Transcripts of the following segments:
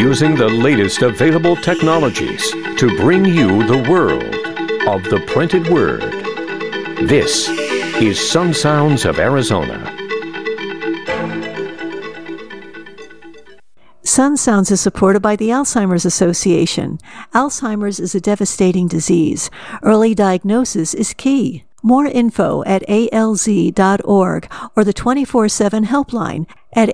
using the latest available technologies to bring you the world of the printed word. This is Sun Sounds of Arizona. Sun Sounds is supported by the Alzheimer's Association. Alzheimer's is a devastating disease. Early diagnosis is key. More info at alz.org or the 24/7 helpline at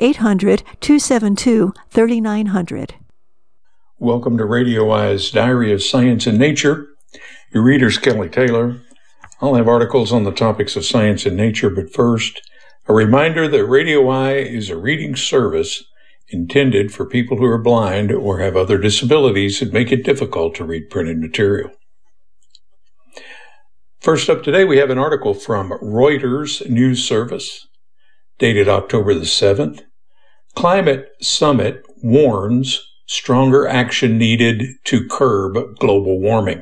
800-272-3900. Welcome to Radio Eye's Diary of Science and Nature. Your reader's Kelly Taylor. I'll have articles on the topics of science and nature, but first, a reminder that Radio Eye is a reading service intended for people who are blind or have other disabilities that make it difficult to read printed material. First up today, we have an article from Reuters News Service, dated October the 7th. Climate Summit warns stronger action needed to curb global warming.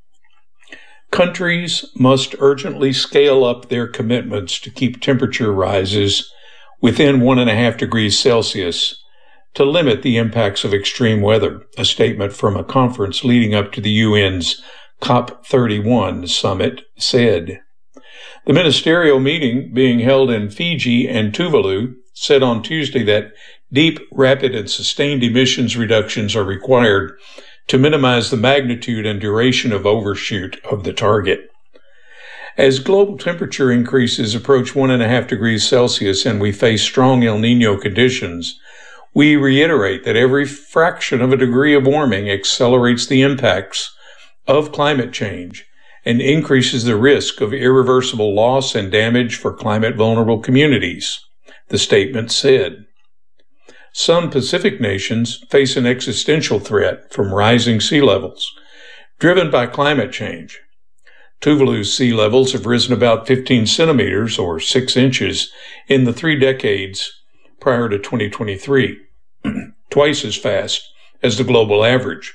Countries must urgently scale up their commitments to keep temperature rises within 1.5 degrees Celsius to limit the impacts of extreme weather, a statement from a conference leading up to the UN's COP31 summit said. The ministerial meeting being held in Fiji and Tuvalu said on Tuesday that deep, rapid, and sustained emissions reductions are required to minimize the magnitude and duration of overshoot of the target. As global temperature increases approach 1.5 degrees Celsius and we face strong El Niño conditions, we reiterate that every fraction of a degree of warming accelerates the impacts of climate change and increases the risk of irreversible loss and damage for climate-vulnerable communities, the statement said. Some Pacific nations face an existential threat from rising sea levels, driven by climate change. Tuvalu's sea levels have risen about 15 centimeters, or 6 inches, in the 3 decades prior to 2023, twice as fast as the global average.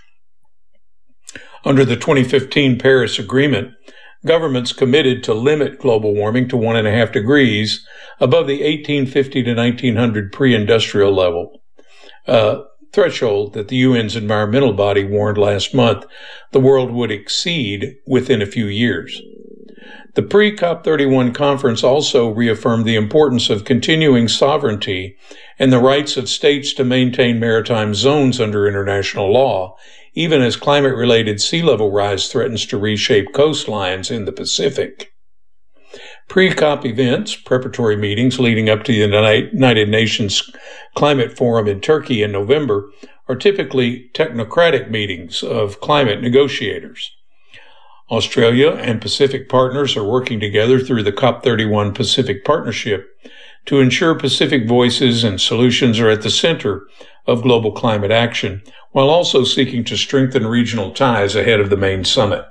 Under the 2015 Paris Agreement, governments committed to limit global warming to 1.5 degrees above the 1850 to 1900 pre-industrial level, threshold that the UN's environmental body warned last month the world would exceed within a few years. The pre-COP31 conference also reaffirmed the importance of continuing sovereignty and the rights of states to maintain maritime zones under international law, even as climate-related sea level rise threatens to reshape coastlines in the Pacific. Pre-COP events, preparatory meetings leading up to the United Nations Climate Forum in Turkey in November, are typically technocratic meetings of climate negotiators. Australia and Pacific partners are working together through the COP31 Pacific Partnership to ensure Pacific voices and solutions are at the center of global climate action, while also seeking to strengthen regional ties ahead of the main summit.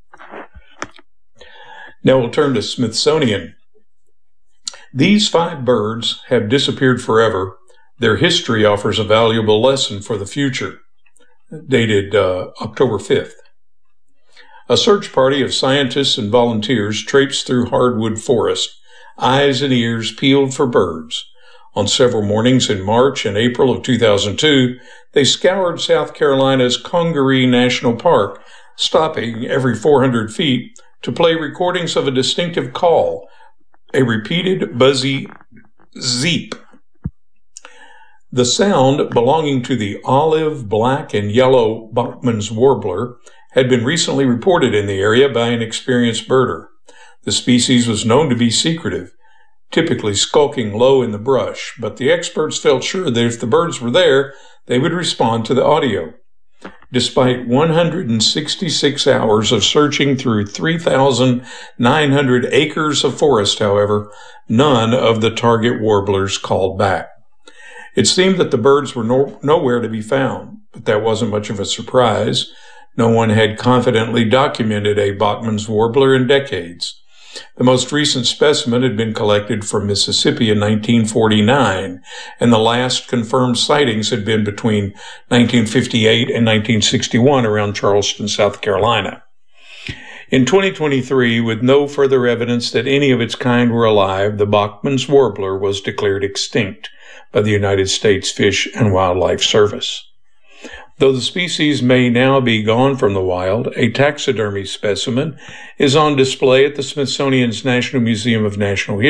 Now we'll turn to Smithsonian. These 5 birds have disappeared forever. Their history offers a valuable lesson for the future. Dated October 5th. A search party of scientists and volunteers traipsed through hardwood forest, eyes and ears peeled for birds. On several mornings in March and April of 2002, they scoured South Carolina's Congaree National Park, stopping every 400 feet to play recordings of a distinctive call, a repeated buzzy zeep. The sound, belonging to the olive, black, and yellow Bachman's warbler, had been recently reported in the area by an experienced birder. The species was known to be secretive, typically skulking low in the brush, but the experts felt sure that if the birds were there, they would respond to the audio. Despite 166 hours of searching through 3,900 acres of forest, however, none of the target warblers called back. It seemed that the birds were nowhere to be found, but that wasn't much of a surprise. No one had confidently documented a Bachman's warbler in decades. The most recent specimen had been collected from Mississippi in 1949, and the last confirmed sightings had been between 1958 and 1961 around Charleston, South Carolina. In 2023, with no further evidence that any of its kind were alive, the Bachman's warbler was declared extinct by the United States Fish and Wildlife Service. Though the species may now be gone from the wild, a taxidermy specimen is on display at the Smithsonian's National Museum of Natural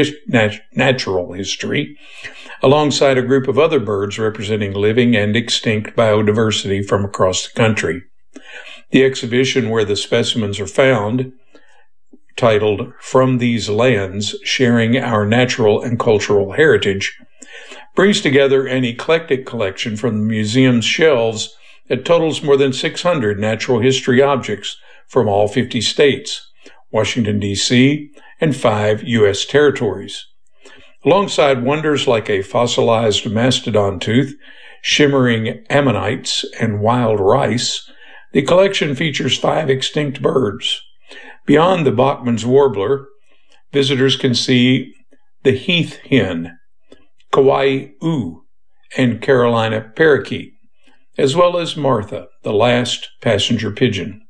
History, alongside a group of other birds representing living and extinct biodiversity from across the country. The exhibition where the specimens are found, titled From These Lands, Sharing Our Natural and Cultural Heritage, brings together an eclectic collection from the museum's shelves that totals more than 600 natural history objects from all 50 states, Washington, D.C., and 5 U.S. territories. Alongside wonders like a fossilized mastodon tooth, shimmering ammonites, and wild rice, the collection features 5 extinct birds. Beyond the Bachman's warbler, visitors can see the heath hen, Kauai-u, and Carolina parakeet, as well as Martha, the last passenger pigeon.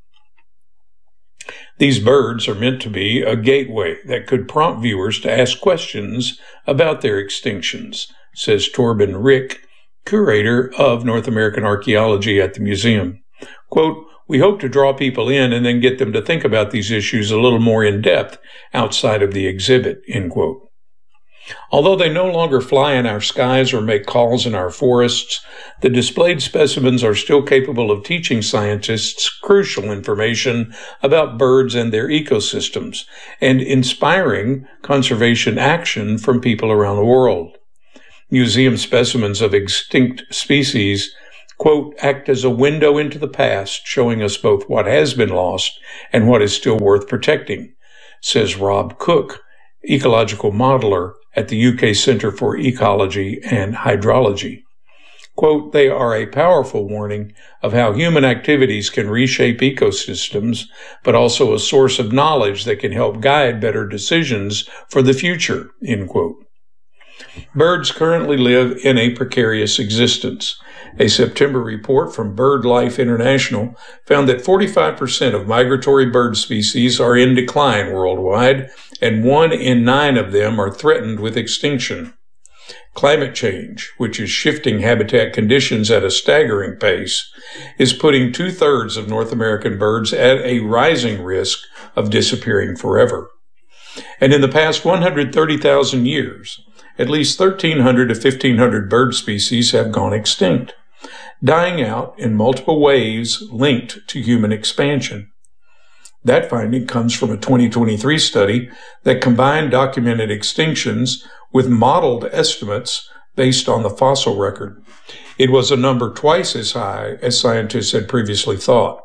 These birds are meant to be a gateway that could prompt viewers to ask questions about their extinctions, says Torben Rick, curator of North American archaeology at the museum. Quote, "We hope to draw people in and then get them to think about these issues a little more in depth outside of the exhibit," end quote. Although they no longer fly in our skies or make calls in our forests, the displayed specimens are still capable of teaching scientists crucial information about birds and their ecosystems, and inspiring conservation action from people around the world. Museum specimens of extinct species, quote, act as a window into the past, showing us both what has been lost and what is still worth protecting, says Rob Cook, ecological modeler at the UK Centre for Ecology and Hydrology. Quote, they are a powerful warning of how human activities can reshape ecosystems, but also a source of knowledge that can help guide better decisions for the future, end quote. Birds currently live in a precarious existence. A September report from BirdLife International found that 45% of migratory bird species are in decline worldwide, and 1 in 9 of them are threatened with extinction. Climate change, which is shifting habitat conditions at a staggering pace, is putting 2/3 of North American birds at a rising risk of disappearing forever. And in the past 130,000 years, at least 1,300 to 1,500 bird species have gone extinct, dying out in multiple ways linked to human expansion. That finding comes from a 2023 study that combined documented extinctions with modeled estimates based on the fossil record. It was a number twice as high as scientists had previously thought.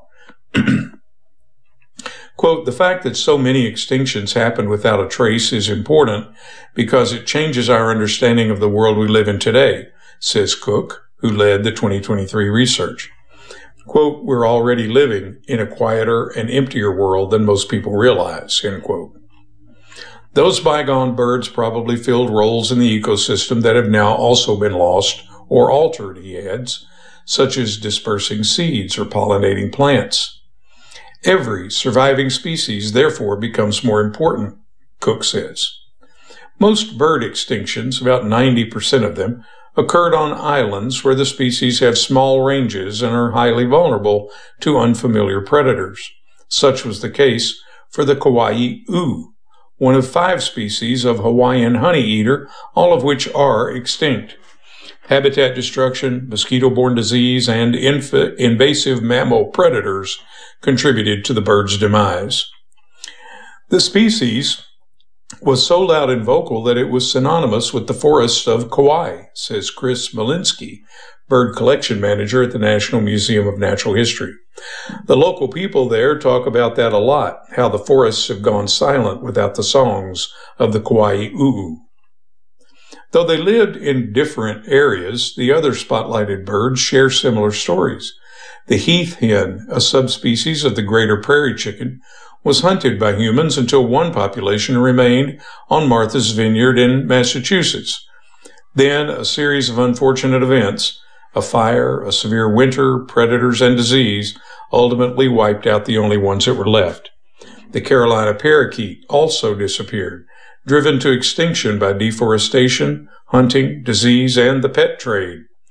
Quote, the fact that so many extinctions happened without a trace is important because it changes our understanding of the world we live in today, says Cook, who led the 2023 research. Quote, we're already living in a quieter and emptier world than most people realize, end quote. Those bygone birds probably filled roles in the ecosystem that have now also been lost or altered, he adds, such as dispersing seeds or pollinating plants. Every surviving species, therefore, becomes more important, Cook says. Most bird extinctions, about 90% of them, occurred on islands where the species have small ranges and are highly vulnerable to unfamiliar predators. Such was the case for the Kauai-u, one of 5 species of Hawaiian honeyeater, all of which are extinct. Habitat destruction, mosquito-borne disease, and invasive mammal predators contributed to the bird's demise. The species was so loud and vocal that it was synonymous with the forests of Kauai, says Chris Malinsky, bird collection manager at the National Museum of Natural History. The local people there talk about that a lot, how the forests have gone silent without the songs of the Kauai-u. Though they lived in different areas, the other spotlighted birds share similar stories. The heath hen, a subspecies of the greater prairie chicken, was hunted by humans until one population remained on Martha's Vineyard in Massachusetts. Then a series of unfortunate events, a fire, a severe winter, predators, and disease, ultimately wiped out the only ones that were left. The Carolina parakeet also disappeared, driven to extinction by deforestation, hunting, disease, and the pet trade.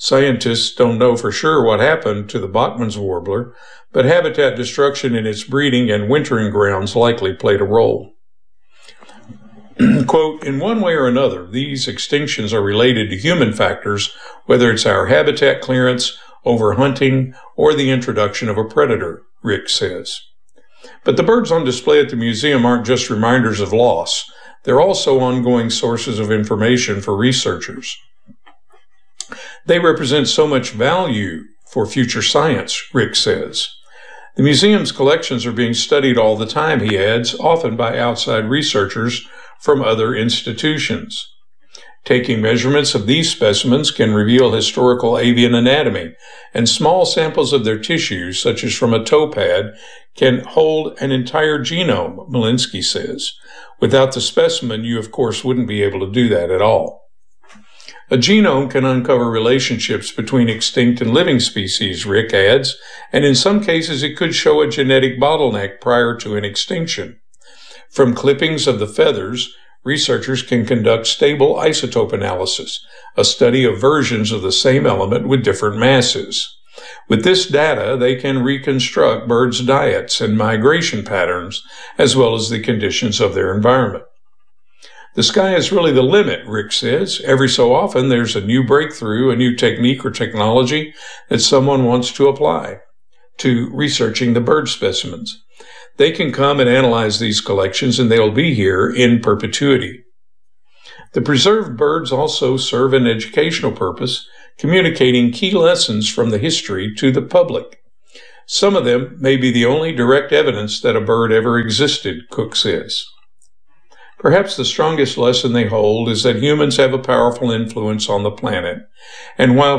Scientists don't know for sure what happened to the Bachman's warbler, but habitat destruction in its breeding and wintering grounds likely played a role. Quote, in one way or another, these extinctions are related to human factors, whether it's our habitat clearance, overhunting, or the introduction of a predator, Rick says. But the birds on display at the museum aren't just reminders of loss. They're also ongoing sources of information for researchers. They represent so much value for future science, Rick says. The museum's collections are being studied all the time, he adds, often by outside researchers from other institutions. Taking measurements of these specimens can reveal historical avian anatomy, and small samples of their tissues, such as from a toe pad, can hold an entire genome, Malinsky says. Without the specimen, you of course wouldn't be able to do that at all. A genome can uncover relationships between extinct and living species, Rick adds, and in some cases it could show a genetic bottleneck prior to an extinction. From clippings of the feathers, researchers can conduct stable isotope analysis, a study of versions of the same element with different masses. With this data, they can reconstruct birds' diets and migration patterns, as well as the conditions of their environment. The sky is really the limit, Rick says. Every so often, there's a new breakthrough, a new technique or technology that someone wants to apply to researching the bird specimens. They can come and analyze these collections, and they'll be here in perpetuity. The preserved birds also serve an educational purpose, communicating key lessons from the history to the public. Some of them may be the only direct evidence that a bird ever existed, Cook says. Perhaps the strongest lesson they hold is that humans have a powerful influence on the planet, and while